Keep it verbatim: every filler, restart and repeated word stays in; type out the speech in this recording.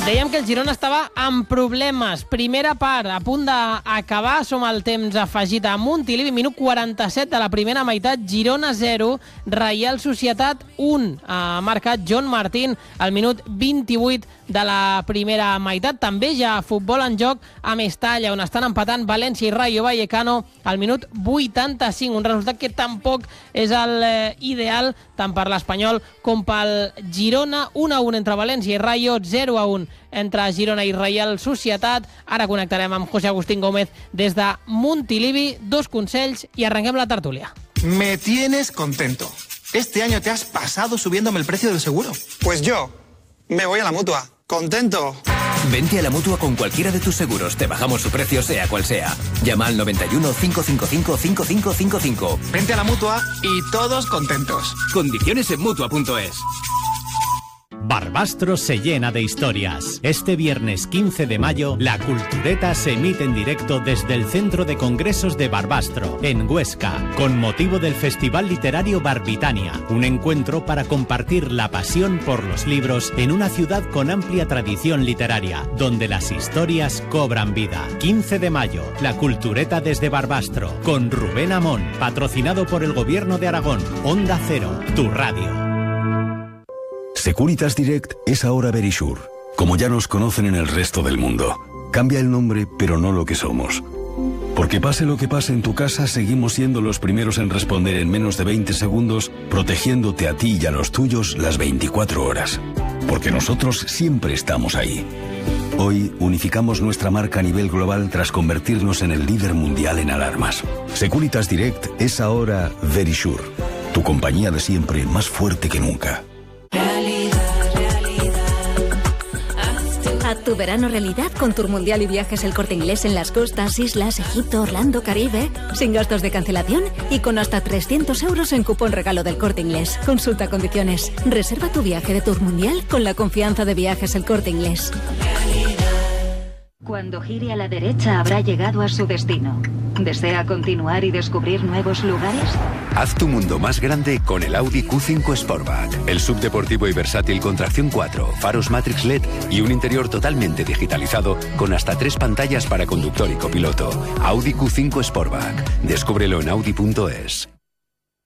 Dèiem que el Girona estava amb problemes. Primera part, a punt d'acabar, som al temps afegit a Montilivi, minut quaranta-set de la primera meitat, Girona zero, Reial Societat un. Ha marcat John Martín al minut vint-i-vuit de la primera meitat. També hi ha futbol en joc a Mestalla, on estan empatant València i Rayo Vallecano al minut vuitanta-cinc. Un resultat que tampoc és el eh, ideal, tant per l'Espanyol com pel Girona. un a un entre València i Rayo, zero a un entre Girona i Reial Societat. Ara connectarem amb José Agustín Gómez des de Montilivi. Dos consells i arrenquem la tertúlia. Me tienes contento. Este año te has pasado subiéndome el precio del seguro. Pues yo me voy a la Mutua. ¡Contento! Vente a la Mutua con cualquiera de tus seguros. Te bajamos su precio sea cual sea. Llama al noventa y uno, cinco cinco cinco, cinco cinco cinco cinco. Vente a la Mutua y todos contentos. Condiciones en Mutua punto es. Barbastro se llena de historias. Este viernes quince de mayo, la Cultureta se emite en directo desde el Centro de Congresos de Barbastro, en Huesca, con motivo del Festival Literario Barbitania, un encuentro para compartir la pasión por los libros en una ciudad con amplia tradición literaria, donde las historias cobran vida. quince de mayo, la Cultureta desde Barbastro, con Rubén Amón, patrocinado por el Gobierno de Aragón. Onda Cero, tu radio. Securitas Direct es ahora Verisure, como ya nos conocen en el resto del mundo. Cambia el nombre, pero no lo que somos. Porque pase lo que pase en tu casa, seguimos siendo los primeros en responder en menos de veinte segundos, protegiéndote a ti y a los tuyos las veinticuatro horas. Porque nosotros siempre estamos ahí. Hoy unificamos nuestra marca a nivel global tras convertirnos en el líder mundial en alarmas. Securitas Direct es ahora Verisure, tu compañía de siempre más fuerte que nunca. Haz tu verano realidad con Tour Mundial y Viajes El Corte Inglés en las costas, islas, Egipto, Orlando, Caribe, sin gastos de cancelación y con hasta trescientos euros en cupón regalo del Corte Inglés. Consulta condiciones. Reserva tu viaje de Tour Mundial con la confianza de Viajes El Corte Inglés. Cuando gire a la derecha habrá llegado a su destino. ¿Desea continuar y descubrir nuevos lugares? Haz tu mundo más grande con el Audi Q cinco Sportback. El subdeportivo y versátil con tracción cuatro, faros Matrix L E D y un interior totalmente digitalizado con hasta tres pantallas para conductor y copiloto. Audi Q cinco Sportback. Descúbrelo en Audi punto es.